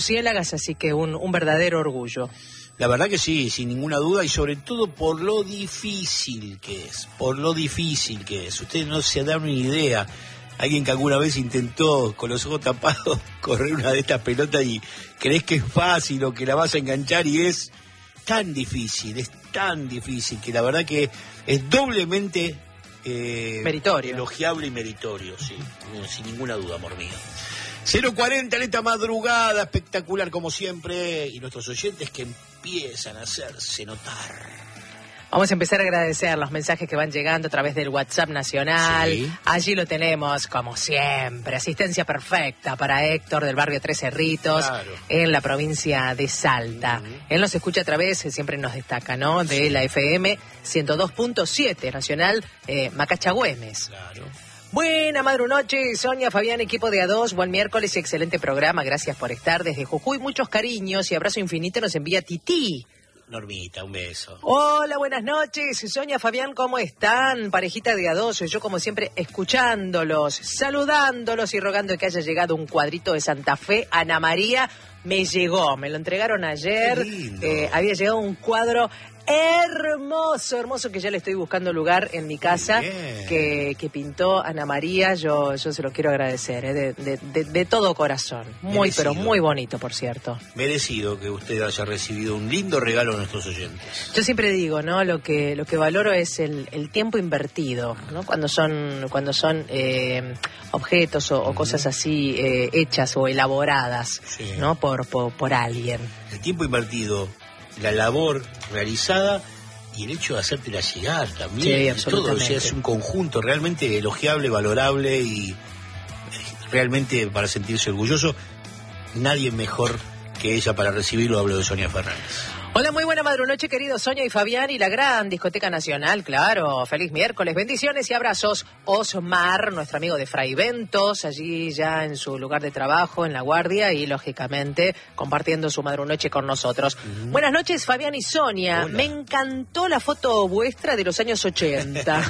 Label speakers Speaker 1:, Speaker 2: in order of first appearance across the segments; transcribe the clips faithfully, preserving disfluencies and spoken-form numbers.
Speaker 1: Ciélagas, así que un, un verdadero orgullo.
Speaker 2: La verdad que sí, sin ninguna duda, y sobre todo por lo difícil que es, por lo difícil que es. Ustedes no se dan una idea. Alguien que alguna vez intentó con los ojos tapados correr una de estas pelotas y crees que es fácil o que la vas a enganchar y es tan difícil, es tan difícil que la verdad que es doblemente eh,
Speaker 1: meritorio,
Speaker 2: elogiable y meritorio, sí, sin ninguna duda, amor mío. cero cuarenta en esta madrugada, espectacular como siempre, y nuestros oyentes que empiezan a hacerse notar.
Speaker 1: Vamos a empezar a agradecer los mensajes que van llegando a través del WhatsApp nacional. Sí. Allí lo tenemos, como siempre, asistencia perfecta para Héctor del barrio Tres Cerritos, claro, en la provincia de Salta. Uh-huh. Él nos escucha a través, siempre nos destaca, ¿no?, de sí, la F M ciento dos punto siete nacional, eh, Macachagüemes. Claro. Buena madrunoche, Sonia, Fabián, equipo de A dos, buen miércoles y excelente programa, gracias por estar desde Jujuy, muchos cariños y abrazo infinito nos envía Tití.
Speaker 2: Normita, un beso.
Speaker 1: Hola, buenas noches, Sonia, Fabián, ¿cómo están? Parejita de A dos, yo como siempre escuchándolos, saludándolos y rogando que haya llegado un cuadrito de Santa Fe. Ana María, me llegó, me lo entregaron ayer, eh, había llegado un cuadro hermoso, hermoso, que ya le estoy buscando lugar en mi casa, que, que pintó Ana María. Yo, yo se lo quiero agradecer, ¿eh? de, de, de, de todo corazón. Muy, merecido, pero muy bonito, por cierto.
Speaker 2: Merecido que usted haya recibido un lindo regalo de nuestros oyentes.
Speaker 1: Yo siempre digo, ¿no? Lo que, lo que valoro es el, el tiempo invertido, ¿no? Cuando son, cuando son eh, objetos o, uh-huh, o cosas así eh, hechas o elaboradas, sí, ¿no? Por, por, por alguien.
Speaker 2: El tiempo invertido, la labor realizada y el hecho de hacértela llegar también.
Speaker 1: Sí, absolutamente.
Speaker 2: Todo, o sea, es un conjunto realmente elogiable, valorable y realmente para sentirse orgulloso. Nadie mejor que ella para recibirlo. Hablo de Sonia Fernández.
Speaker 1: Hola, muy buena madrunoche, queridos Sonia y Fabián y la gran Discoteca Nacional, claro. Feliz miércoles, bendiciones y abrazos. Osmar, nuestro amigo de Fraiventos, allí ya en su lugar de trabajo, en La Guardia, y lógicamente compartiendo su madrunoche con nosotros. Uh-huh. Buenas noches, Fabián y Sonia. Hola. Me encantó la foto vuestra de los años ochenta.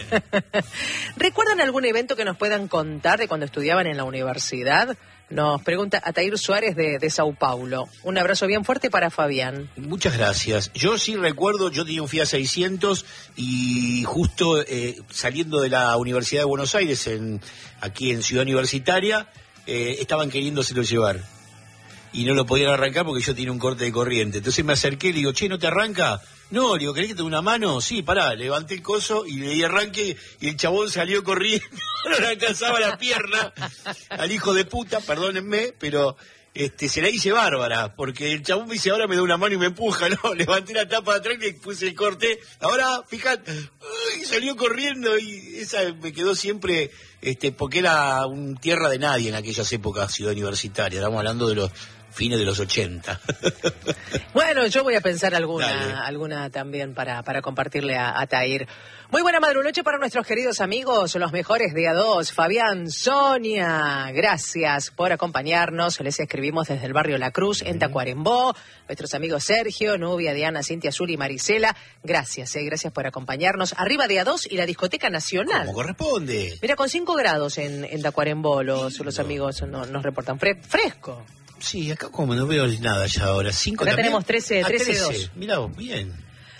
Speaker 1: ¿Recuerdan algún evento que nos puedan contar de cuando estudiaban en la universidad? Nos pregunta Atair Suárez de, de Sao Paulo. Un abrazo bien fuerte para Fabián.
Speaker 2: Muchas gracias. Yo sí recuerdo, yo tenía un Fiat seiscientos y justo eh, saliendo de la Universidad de Buenos Aires, en, aquí en Ciudad Universitaria, eh, estaban queriéndoselo llevar. Y no lo podían arrancar porque yo tenía un corte de corriente. Entonces me acerqué y le digo, che, ¿no te arranca? No, le digo, ¿querés que te dé una mano? Sí, pará, levanté el coso y le di arranque y el chabón salió corriendo, no le alcanzaba la pierna al hijo de puta, perdónenme, pero este se la hice bárbara, porque el chabón me dice, ahora me da una mano y me empuja, no, levanté la tapa de atrás y le puse el corte, ahora, fíjate, y salió corriendo y esa me quedó siempre, este porque era un tierra de nadie en aquellas épocas, Ciudad Universitaria, estamos hablando de los fines de los ochenta.
Speaker 1: Bueno, yo voy a pensar alguna alguna también para, para compartirle a, a Tair. Muy buena madrunoche para nuestros queridos amigos, los mejores de A dos, Fabián, Sonia. Gracias por acompañarnos. Les escribimos desde el barrio La Cruz, en Tacuarembó. Nuestros amigos Sergio, Nubia, Diana, Cintia, Azul y Marisela. Gracias, eh, gracias por acompañarnos. Arriba de A dos y la Discoteca Nacional.
Speaker 2: Como corresponde.
Speaker 1: Mira, con cinco grados en, en Tacuarembó los, los amigos no, nos reportan. Fre- fresco.
Speaker 2: Sí, acá como no veo nada ya ahora. Cinco
Speaker 1: acá
Speaker 2: también.
Speaker 1: Tenemos trece, trece, dos.
Speaker 2: Mirá vos, bien.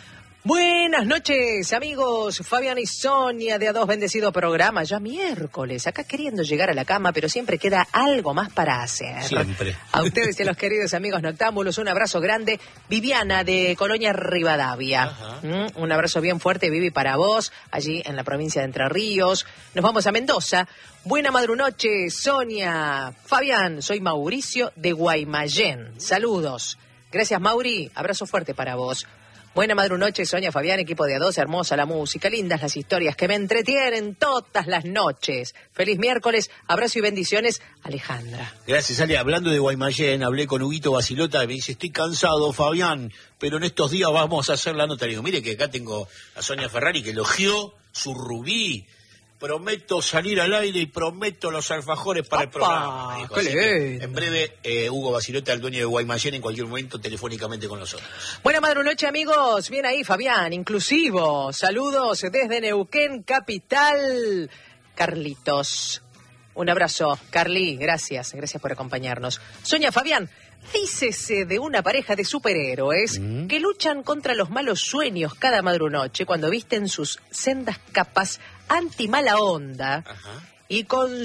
Speaker 1: Buenas noches, amigos. Fabián y Sonia de A dos, bendecido programa. Ya miércoles, acá queriendo llegar a la cama, pero siempre queda algo más para hacer.
Speaker 2: Siempre.
Speaker 1: A ustedes y a los queridos amigos noctámbulos, un abrazo grande. Viviana de Colonia Rivadavia. ¿Mm? Un abrazo bien fuerte, Vivi, para vos, allí en la provincia de Entre Ríos. Nos vamos a Mendoza. Buena madrunoche, Sonia. Fabián, soy Mauricio de Guaymallén. Saludos. Gracias, Mauri. Abrazo fuerte para vos. Buena madrunoche, Sonia, Fabián, equipo de A dos, hermosa la música, lindas las historias que me entretienen todas las noches. Feliz miércoles, abrazo y bendiciones, Alejandra.
Speaker 2: Gracias, Ale. Hablando de Guaymallén, hablé con Huguito Basilota y me dice, estoy cansado, Fabián, pero en estos días vamos a hacer la nota. Le digo, mire que acá tengo a Sonia Ferrari que elogió su rubí. Prometo salir al aire y prometo los alfajores para el programa. Dijo. Así que, en breve, eh, Hugo Basilota, el dueño de Guaymallén, en cualquier momento telefónicamente con nosotros.
Speaker 1: Buena madrunoche, amigos. Bien ahí, Fabián, inclusivo. Saludos desde Neuquén, capital. Carlitos. Un abrazo, Carly. Gracias, gracias por acompañarnos. Sonia, Fabián, Dícese de una pareja de superhéroes mm. que luchan contra los malos sueños cada madrunoche cuando visten sus sendas capas anti-mala onda. Ajá. Y con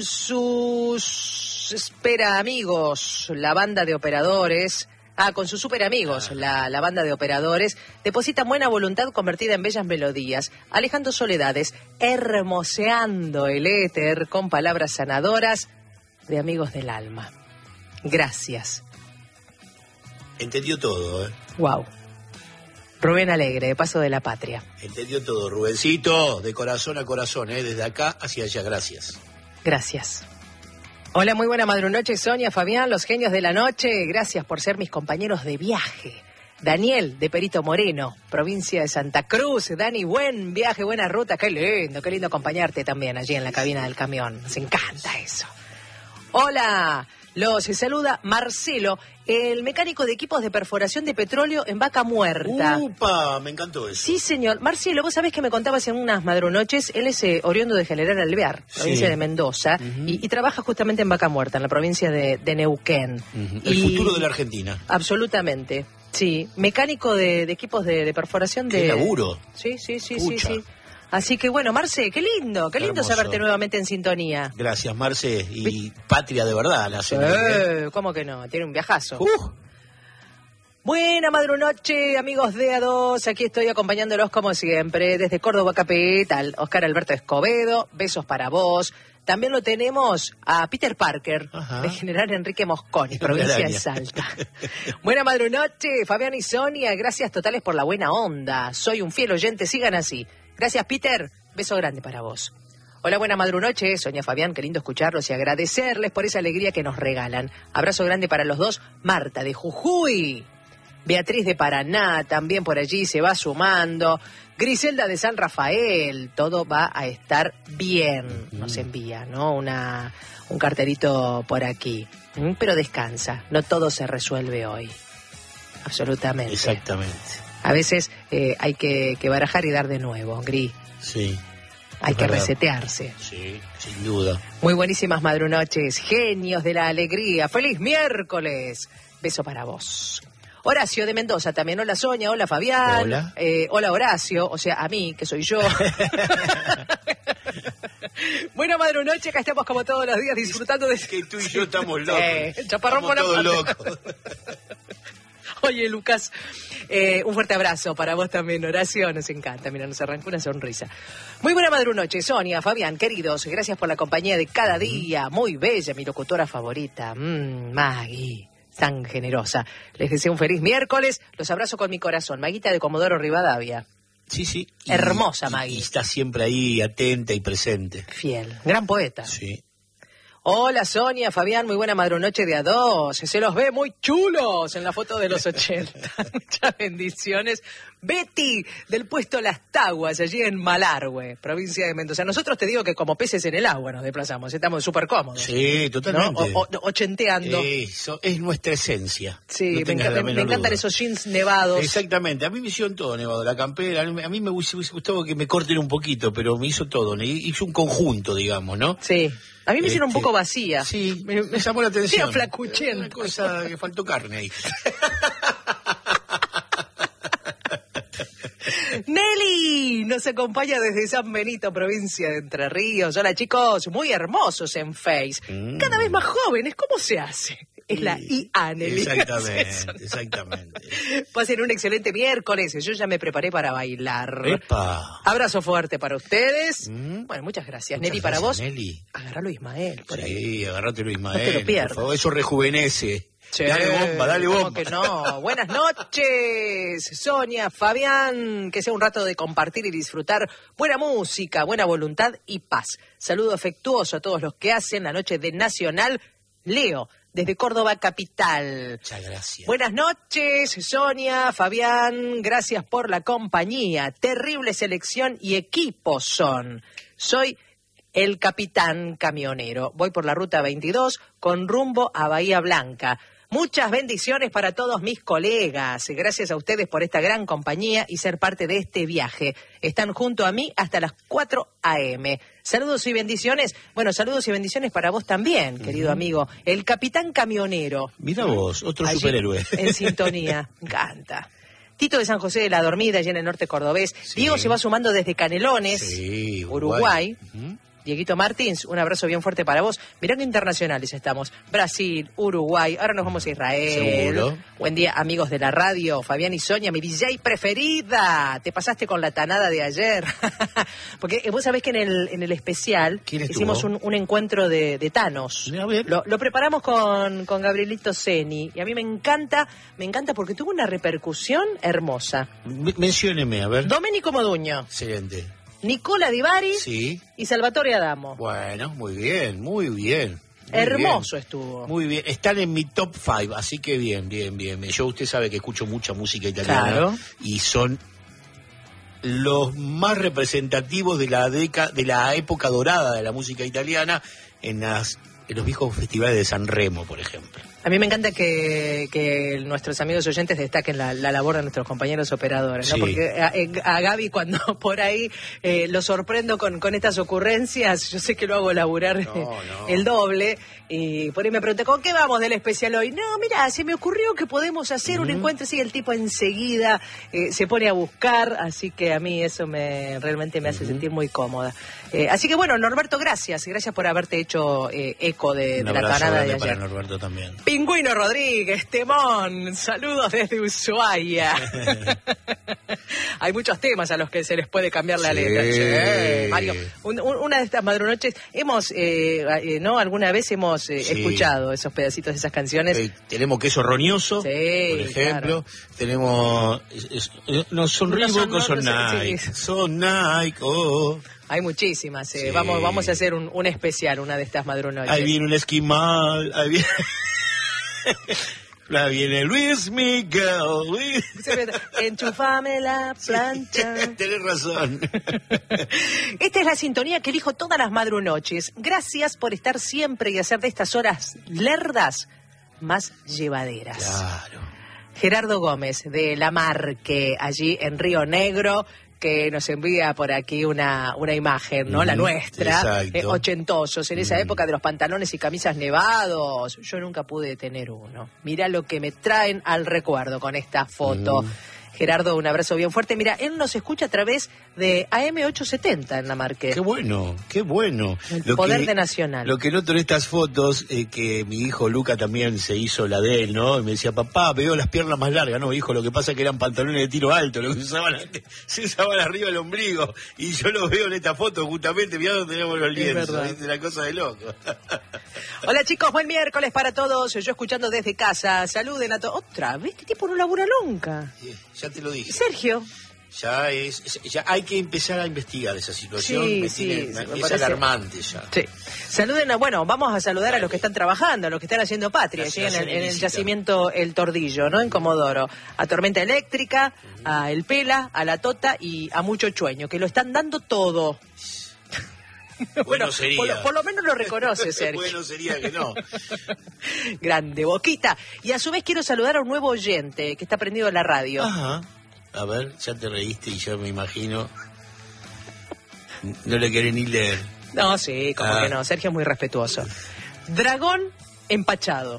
Speaker 1: sus espera amigos, la banda de operadores... Ah, con sus super amigos, ah. la, la banda de operadores, depositan buena voluntad convertida en bellas melodías, alejando soledades, hermoseando el éter con palabras sanadoras de amigos del alma. Gracias.
Speaker 2: Entendió todo, ¿eh?
Speaker 1: Wow. Rubén Alegre, de Paso de la Patria.
Speaker 2: Entendió todo, Rubencito, de corazón a corazón, ¿eh? Desde acá hacia allá, gracias.
Speaker 1: Gracias. Hola, muy buena madrunoche, Sonia, Fabián, los genios de la noche. Gracias por ser mis compañeros de viaje. Daniel, de Perito Moreno, provincia de Santa Cruz. Dani, buen viaje, buena ruta. Qué lindo, qué lindo acompañarte también allí en la cabina del camión. Nos encanta eso. Hola, los saluda Marcelo, el mecánico de equipos de perforación de petróleo en Vaca Muerta.
Speaker 2: ¡Upa! Me encantó eso.
Speaker 1: Sí, señor. Marcelo, vos sabés que me contabas en unas madrunoches, él es eh, oriundo de General Alvear, provincia sí. de Mendoza, uh-huh. y, y trabaja justamente en Vaca Muerta, en la provincia de, de Neuquén.
Speaker 2: Uh-huh. El y... futuro de la Argentina.
Speaker 1: Absolutamente, sí. Mecánico de, de equipos de, de perforación de...
Speaker 2: ¡Qué laburo!
Speaker 1: Sí, sí, sí, Pucha. sí, sí. Así que bueno, Marce, qué lindo, qué lindo Hermoso. saberte nuevamente en sintonía.
Speaker 2: Gracias, Marce, y ¿Viste? patria de verdad la
Speaker 1: cena. Eh, ¿Cómo que no? Tiene un viajazo. Uh. Buena madrunoche, amigos de A dos, aquí estoy acompañándolos como siempre, desde Córdoba capital, Oscar Alberto Escobedo, besos para vos. También lo tenemos a Peter Parker, Ajá. de General Enrique Mosconi, provincia de Salta. Buena madrunoche, Fabián y Sonia, gracias totales por la buena onda. Soy un fiel oyente, sigan así. Gracias, Peter. Beso grande para vos. Hola, buena madrunoche. Sonia, Fabián, qué lindo escucharlos y agradecerles por esa alegría que nos regalan. Abrazo grande para los dos. Marta, de Jujuy. Beatriz, de Paraná, también por allí se va sumando. Griselda, de San Rafael. Todo va a estar bien. Nos envía, ¿no? Una, un carterito por aquí. Pero descansa. No todo se resuelve hoy. Absolutamente.
Speaker 2: Exactamente.
Speaker 1: A veces eh, hay que, que barajar y dar de nuevo, Gris.
Speaker 2: Sí.
Speaker 1: Hay que verdad. resetearse.
Speaker 2: Sí, sin duda.
Speaker 1: Muy buenísimas madrunoches, genios de la alegría. ¡Feliz miércoles! Beso para vos. Horacio de Mendoza también. Hola, Sonia. Hola, Fabián.
Speaker 2: Hola.
Speaker 1: Eh, hola, Horacio. O sea, a mí, que soy yo. Buena madrunoche, acá estamos como todos los días disfrutando de...
Speaker 2: Es que tú y yo estamos locos.
Speaker 1: Eh, chaparrón
Speaker 2: estamos todos locos.
Speaker 1: Oye, Lucas, eh, un fuerte abrazo para vos también, Horacio. Nos encanta, mira, nos arrancó una sonrisa. Muy buena madrunoche, Sonia, Fabián, queridos. Gracias por la compañía de cada día. Muy bella, mi locutora favorita. Mmm, Maggie, tan generosa. Les deseo un feliz miércoles. Los abrazo con mi corazón. Maguita de Comodoro Rivadavia.
Speaker 2: Sí, sí. Y,
Speaker 1: Hermosa, Maggie.
Speaker 2: Y, y está siempre ahí, atenta y presente.
Speaker 1: Fiel. Gran poeta.
Speaker 2: Sí.
Speaker 1: Hola, Sonia, Fabián, muy buena madrunoche de A dos. Se los ve muy chulos en la foto de los ochenta. Muchas bendiciones. Betty, del puesto Las Taguas, allí en Malargüe, provincia de Mendoza. Nosotros te digo que como peces en el agua nos desplazamos, estamos súper cómodos.
Speaker 2: Sí, totalmente.
Speaker 1: ¿No? O, o, ochenteando.
Speaker 2: Eso es nuestra esencia.
Speaker 1: Sí, no me, enca me encantan duda. Esos jeans nevados.
Speaker 2: Exactamente, a mí me hicieron todo nevado, la campera, a mí me hubiese gustado que me corten un poquito, pero me hizo todo, hizo un conjunto, digamos, ¿no?
Speaker 1: Sí. A mí me hicieron este, un poco vacía.
Speaker 2: Sí, me, me llamó la atención.
Speaker 1: Sí, flacuchento.
Speaker 2: Una cosa que faltó carne ahí.
Speaker 1: Nelly nos acompaña desde San Benito, provincia de Entre Ríos. Hola, chicos, muy hermosos en Face. Mm. Cada vez más jóvenes, ¿cómo se hace? Es la I A, Nelly.
Speaker 2: Exactamente, exactamente.
Speaker 1: Pasen un excelente miércoles. Yo ya me preparé para bailar.
Speaker 2: ¡Epa!
Speaker 1: Abrazo fuerte para ustedes.
Speaker 2: Mm.
Speaker 1: Bueno, muchas gracias.
Speaker 2: Muchas
Speaker 1: Nelly,
Speaker 2: gracias,
Speaker 1: para vos.
Speaker 2: Nelly.
Speaker 1: Agarralo, Ismael. Por
Speaker 2: sí,
Speaker 1: ahí.
Speaker 2: agárratelo, Ismael.
Speaker 1: No te lo pierdas.
Speaker 2: Por favor, eso rejuvenece.
Speaker 1: Sí,
Speaker 2: dale bomba, dale bomba.
Speaker 1: Que no. Buenas noches, Sonia, Fabián. Que sea un rato de compartir y disfrutar buena música, buena voluntad y paz. Saludo afectuoso a todos los que hacen la noche de Nacional. Leo, desde Córdoba capital.
Speaker 2: Muchas gracias.
Speaker 1: Buenas noches, Sonia, Fabián. Gracias por la compañía. Terrible selección y equipo son. Soy el capitán camionero. Voy por la ruta veintidós con rumbo a Bahía Blanca. Muchas bendiciones para todos mis colegas. Gracias a ustedes por esta gran compañía y ser parte de este viaje. Están junto a mí hasta las cuatro a eme. Saludos y bendiciones. Bueno, saludos y bendiciones para vos también, querido uh-huh. amigo. El Capitán Camionero.
Speaker 2: Mira vos, otro
Speaker 1: allí,
Speaker 2: superhéroe.
Speaker 1: En sintonía. Me encanta. Tito de San José de la Dormida, allá en el norte cordobés. Sí. Diego se va sumando desde Canelones, sí, Uruguay. Uruguay. Uh-huh. Dieguito Martins, un abrazo bien fuerte para vos. Mirá que internacionales estamos. Brasil, Uruguay, ahora nos vamos a Israel.
Speaker 2: Seguro.
Speaker 1: Buen día, amigos de la radio. Fabián y Sonia, mi D J preferida. Te pasaste con la tanada de ayer. Porque vos sabés que en el, en el especial hicimos un, un encuentro de, de Thanos.
Speaker 2: A ver.
Speaker 1: Lo, lo preparamos con, con Gabrielito Ceni. Y a mí me encanta, me encanta porque tuvo una repercusión hermosa.
Speaker 2: M- mencióneme, a ver.
Speaker 1: Domenico Moduño.
Speaker 2: Excelente.
Speaker 1: Nicola Di Bari
Speaker 2: sí.
Speaker 1: y Salvatore Adamo.
Speaker 2: Bueno, muy bien, muy bien. Muy
Speaker 1: Hermoso
Speaker 2: bien.
Speaker 1: estuvo.
Speaker 2: Muy bien, están en mi top five, así que bien, bien, bien. Yo, usted sabe que escucho mucha música italiana.
Speaker 1: Claro.
Speaker 2: Y son los más representativos de la década, de la época dorada de la música italiana en, las, en los viejos festivales de San Remo, por ejemplo.
Speaker 1: A mí me encanta que, que nuestros amigos oyentes destaquen la, la labor de nuestros compañeros operadores, ¿no?
Speaker 2: Sí.
Speaker 1: Porque a, a Gaby, cuando por ahí eh, lo sorprendo con, con estas ocurrencias, yo sé que lo hago laburar
Speaker 2: no, no.
Speaker 1: el doble. Y por ahí me pregunta, ¿con qué vamos del especial hoy? No, mira, se me ocurrió que podemos hacer uh-huh. un encuentro así, el tipo enseguida eh, se pone a buscar, así que a mí eso me realmente me hace uh-huh. sentir muy cómoda. Eh, así que bueno, Norberto, gracias. Gracias por haberte hecho eh, eco de, de la tanada de ayer.
Speaker 2: Para Norberto también.
Speaker 1: Pingüino Rodríguez, Temón, saludos desde Ushuaia. Hay muchos temas a los que se les puede cambiar la
Speaker 2: sí.
Speaker 1: letra. Sí. Mario, un, un, una de estas madrunoches, hemos, eh, eh, ¿no? Alguna vez hemos eh, sí. escuchado esos pedacitos de esas canciones.
Speaker 2: Eh, tenemos Queso Roñoso, sí, por ejemplo. Claro. Tenemos, es, es, no son Reebok o son Nike. Sí. Son Nike, oh.
Speaker 1: Hay muchísimas. Eh. Sí. Vamos, vamos a hacer un, un especial, una de estas madrunoches.
Speaker 2: Ahí viene un esquimal, ahí viene... La viene Luis Miguel. Luis.
Speaker 1: Enchufame la plancha.
Speaker 2: Sí, tenés razón.
Speaker 1: Esta es la sintonía que elijo todas las madrunoches. Gracias por estar siempre y hacer de estas horas lerdas más llevaderas.
Speaker 2: Claro.
Speaker 1: Gerardo Gómez de La Marque, allí en Río Negro, que nos envía por aquí una, una imagen, ¿no? Mm, la nuestra, eh, ochentosos, en esa mm. época de los pantalones y camisas nevados. Yo nunca pude tener uno. Mirá lo que me traen al recuerdo con esta foto. Mm. Gerardo, un abrazo bien fuerte. Mira, él nos escucha a través de A M ochocientos setenta en La Marque.
Speaker 2: Qué bueno, qué bueno.
Speaker 1: El
Speaker 2: lo
Speaker 1: poder
Speaker 2: que,
Speaker 1: de Nacional.
Speaker 2: Lo que noto en estas fotos, eh, que mi hijo Luca también se hizo la de él, ¿no? Y me decía, papá, veo las piernas más largas. No, hijo, lo que pasa es que eran pantalones de tiro alto, lo que se usaban, se usaban arriba del ombligo. Y yo lo veo en esta foto justamente, mirá donde tenemos los lienzos. Es una cosa de loco.
Speaker 1: Hola chicos, buen miércoles para todos. Yo escuchando desde casa. Saluden a todos. Otra vez, este tipo no labura nunca.
Speaker 2: Sí, ya te lo dije.
Speaker 1: Sergio.
Speaker 2: Ya es, ya hay que empezar a investigar esa situación.
Speaker 1: Sí,
Speaker 2: me
Speaker 1: sí,
Speaker 2: tiene,
Speaker 1: me
Speaker 2: es
Speaker 1: parece...
Speaker 2: alarmante ya.
Speaker 1: Sí. Saluden a, bueno, vamos a saludar a los que están trabajando, a los que están haciendo patria, allí en el, en el yacimiento El Tordillo, ¿no? En Comodoro. A Tormenta Eléctrica, uh-huh. a El Pela, a La Tota y a Mucho Chueño, que lo están dando todo.
Speaker 2: Bueno, bueno sería.
Speaker 1: Por lo, por lo menos lo reconoce, Sergio.
Speaker 2: Bueno sería que no.
Speaker 1: Grande, Boquita. Y a su vez quiero saludar a un nuevo oyente que está prendido en la radio.
Speaker 2: Ajá. A ver, ya te reíste y ya me imagino. No le querés ni leer.
Speaker 1: No, sí, como ah. que no. Sergio es muy respetuoso. Dragón empachado.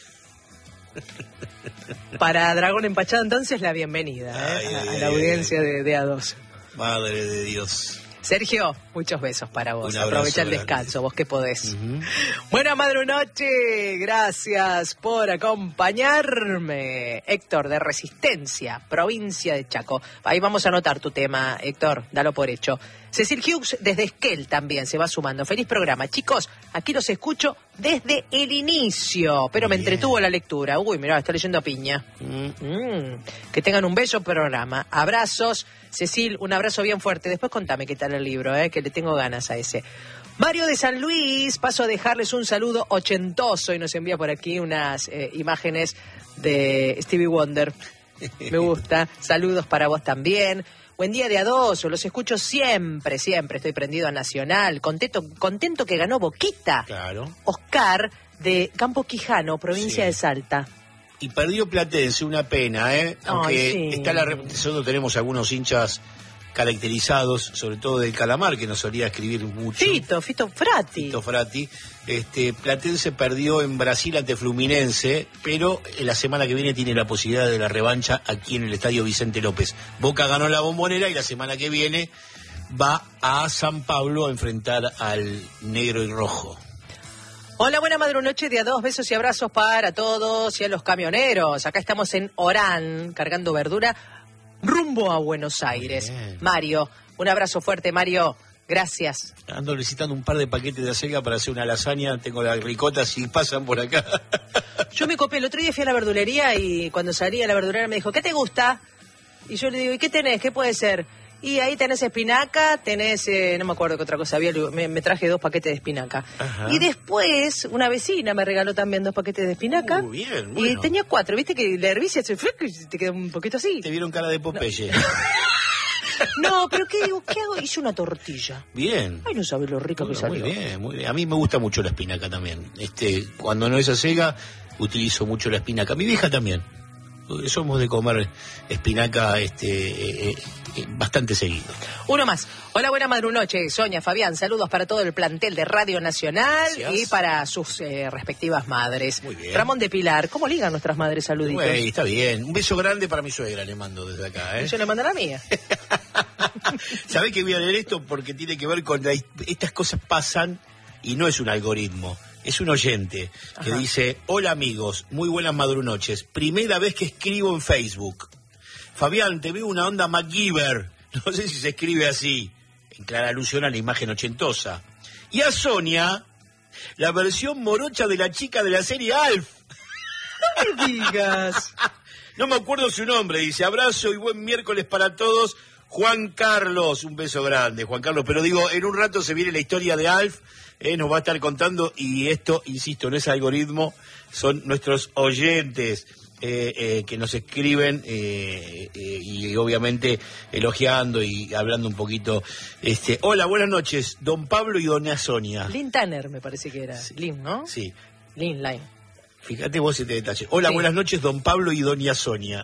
Speaker 1: Para Dragón empachado, entonces, la bienvenida ay, ¿eh? a, a la audiencia de, de A dos.
Speaker 2: Madre de Dios.
Speaker 1: Sergio, muchos besos para vos. Aprovecha el descanso, grande. Vos que podés. Uh-huh. Buena madrunoche, gracias por acompañarme. Héctor, de Resistencia, provincia de Chaco. Ahí vamos a anotar tu tema, Héctor, dalo por hecho. Cecil Hughes, desde Esquel también se va sumando. Feliz programa. Chicos, aquí los escucho desde el inicio, pero me Bien. entretuvo la lectura. Uy, mirá, está leyendo piña. Mm. Mm. Que tengan un bello programa. Abrazos. Cecil, un abrazo bien fuerte. Después contame qué tal el libro, eh, que le tengo ganas a ese. Mario de San Luis, paso a dejarles un saludo ochentoso y nos envía por aquí unas eh, imágenes de Stevie Wonder. Me gusta. Saludos para vos también. Buen día de A dos, los escucho siempre, siempre. Estoy prendido a Nacional. Contento, contento que ganó Boquita.
Speaker 2: Claro.
Speaker 1: Oscar, de Campo Quijano, provincia
Speaker 2: Sí.
Speaker 1: de Salta.
Speaker 2: Y perdió Platense, una pena, ¿eh? Aunque
Speaker 1: Ay, sí.
Speaker 2: está la... Nosotros tenemos algunos hinchas caracterizados, sobre todo del Calamar, que nos solía escribir mucho.
Speaker 1: Fito, Fito Frati.
Speaker 2: Fito Frati. Este, Platense perdió en Brasil ante Fluminense, pero en la semana que viene tiene la posibilidad de la revancha aquí en el Estadio Vicente López. Boca ganó la Bombonera y la semana que viene va a San Pablo a enfrentar al negro y rojo.
Speaker 1: Hola, buena madrunoche de a dos, besos y abrazos para todos y a los camioneros. Acá estamos en Orán, cargando verdura, rumbo a Buenos Aires.
Speaker 2: Bien.
Speaker 1: Mario, un abrazo fuerte, Mario. Gracias.
Speaker 2: Ando necesitando un par de paquetes de acelga para hacer una lasaña. Tengo las ricotas si pasan por acá.
Speaker 1: Yo me copié, el otro día fui a la verdulería y cuando salí a la verdulera me dijo, ¿qué te gusta? Y yo le digo, ¿y qué tenés? ¿Qué puede ser? Y ahí tenés espinaca, tenés, eh, no me acuerdo qué otra cosa había, me, me traje dos paquetes de espinaca.
Speaker 2: Ajá.
Speaker 1: Y después, una vecina me regaló también dos paquetes de espinaca.
Speaker 2: Muy bien,
Speaker 1: Y
Speaker 2: bueno.
Speaker 1: tenía cuatro, viste que la hervís y te queda un poquito así.
Speaker 2: Te vieron cara de Popeye.
Speaker 1: No, pero ¿qué digo? ¿Qué hago? Hice una tortilla.
Speaker 2: Bien.
Speaker 1: Ay, no sabes lo rico que
Speaker 2: Bueno,
Speaker 1: salió.
Speaker 2: muy bien, muy bien. A mí me gusta mucho la espinaca también. Este, cuando no es acelga, utilizo mucho la espinaca. Mi vieja también. Somos de comer espinaca este, eh, eh, bastante seguido.
Speaker 1: Uno más. Hola, buena madrunoche. Sonia, Fabián, saludos para todo el plantel de Radio Nacional.
Speaker 2: Gracias.
Speaker 1: Y para sus eh, respectivas madres.
Speaker 2: Muy bien.
Speaker 1: Ramón de Pilar, ¿cómo ligan nuestras madres? Saluditos.
Speaker 2: Güey, está bien. Un beso grande para mi suegra, le mando desde acá. ¿eh?
Speaker 1: Yo le mando la mía.
Speaker 2: ¿Sabés que voy a leer esto? Porque tiene que ver con... La, estas cosas pasan y no es un algoritmo. Es un oyente que
Speaker 1: Ajá.
Speaker 2: dice: hola amigos, muy buenas madrunoches. Primera vez que escribo en Facebook. Fabián, te veo una onda MacGyver. No sé si se escribe así. En clara alusión a la imagen ochentosa. Y a Sonia, la versión morocha de la chica de la serie Alf.
Speaker 1: No me digas.
Speaker 2: No me acuerdo su nombre. Dice: abrazo y buen miércoles para todos. Juan Carlos, un beso grande, Juan Carlos. Pero digo, en un rato se viene la historia de Alf. Eh, nos va a estar contando, y esto, insisto, no es algoritmo, son nuestros oyentes eh, eh, que nos escriben eh, eh, y obviamente elogiando y hablando un poquito. Este, hola, buenas noches, don Pablo y doña Sonia.
Speaker 1: Lynn Tanner me parece que era.
Speaker 2: Sí.
Speaker 1: Lynn, ¿no?
Speaker 2: Sí,
Speaker 1: Lynn, Line.
Speaker 2: fíjate vos este detalle. Hola,
Speaker 1: Sí.
Speaker 2: buenas noches, don Pablo y doña Sonia.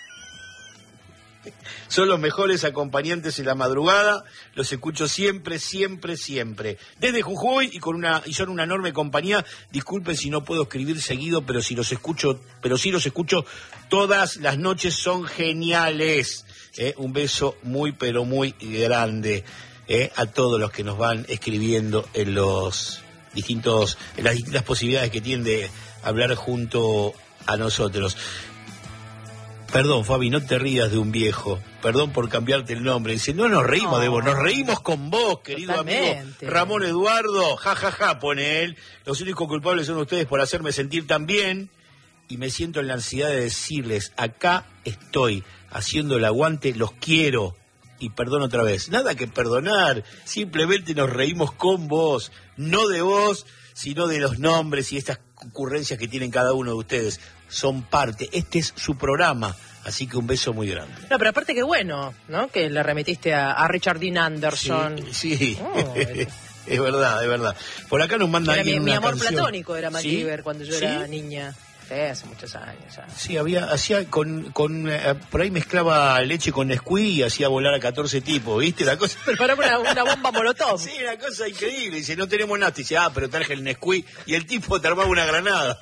Speaker 2: Son los mejores acompañantes en la madrugada, los escucho siempre, siempre, siempre. Desde Jujuy y con una y son una enorme compañía. Disculpen si no puedo escribir seguido, pero si los escucho, pero sí los escucho todas las noches, son geniales. Eh, un beso muy pero muy grande eh, a todos los que nos van escribiendo en los distintos, en las distintas posibilidades que tienen de hablar junto a nosotros. Perdón, Fabi, no te rías de un viejo. Perdón por cambiarte el nombre. Dice, no nos reímos
Speaker 1: No.
Speaker 2: de vos, nos reímos con vos, querido amigo
Speaker 1: Totalmente.
Speaker 2: Ramón Eduardo. Ja, ja, ja, pone él. Los únicos culpables son ustedes por hacerme sentir tan bien. Y me siento en la ansiedad de decirles, acá estoy, haciendo el aguante, los quiero. Y perdón otra vez. Nada que perdonar. Simplemente nos reímos con vos. No de vos, sino de los nombres y estas ocurrencias que tienen cada uno de ustedes. Son parte. Este es su programa. Así que un beso muy grande.
Speaker 1: No, pero aparte que bueno, ¿no? Que le remitiste a, a Richard Dean Anderson.
Speaker 2: Sí, sí.
Speaker 1: Oh, el-
Speaker 2: Es verdad, es verdad. Por acá nos manda
Speaker 1: Era mi,
Speaker 2: alguien
Speaker 1: mi
Speaker 2: una
Speaker 1: amor
Speaker 2: canción.
Speaker 1: platónico era MacGyver
Speaker 2: ¿Sí?
Speaker 1: cuando yo
Speaker 2: ¿Sí?
Speaker 1: era niña. Sí, hace muchos años ya.
Speaker 2: Sí, había, hacía con, con eh, por ahí mezclaba leche con Nesquik y hacía volar a catorce tipos, ¿viste? La cosa.
Speaker 1: Preparó una, una bomba molotov.
Speaker 2: Sí, una cosa increíble. Dice, no tenemos nada. Dice, ah, pero traje el Nesquik. Y el tipo te armaba una granada.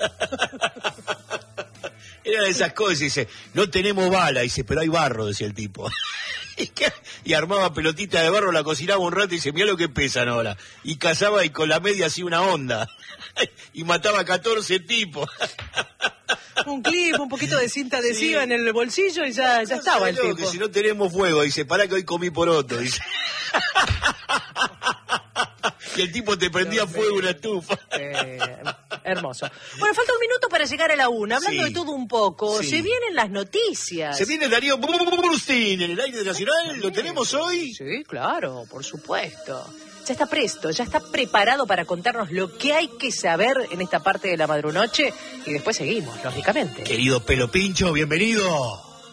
Speaker 2: Era de esas cosas. Dice, no tenemos bala. Dice, pero hay barro, decía el tipo. ¿Y, qué? Y armaba pelotita de barro, la cocinaba un rato y dice, mirá lo que pesan ahora. Y cazaba y con la media hacía una onda. Y mataba a catorce tipos.
Speaker 1: Un clip, un poquito de cinta adhesiva
Speaker 2: Sí.
Speaker 1: en el bolsillo y ya, ya estaba el
Speaker 2: No,
Speaker 1: tipo.
Speaker 2: que si no tenemos fuego, dice, pará que hoy comí poroto, dice. Y el tipo te prendía
Speaker 1: Dios
Speaker 2: fuego
Speaker 1: mío.
Speaker 2: una estufa.
Speaker 1: Eh, hermoso. Bueno, falta un minuto para llegar a la una. Hablando
Speaker 2: Sí.
Speaker 1: de todo un poco,
Speaker 2: Sí.
Speaker 1: se vienen las noticias.
Speaker 2: Se viene Darío Brustin en el aire nacional, ¿lo tenemos hoy?
Speaker 1: Sí, claro, por supuesto. Ya está presto, ya está preparado para contarnos lo que hay que saber en esta parte de la madrunoche y después seguimos, lógicamente.
Speaker 2: Querido Pelo Pincho, bienvenido.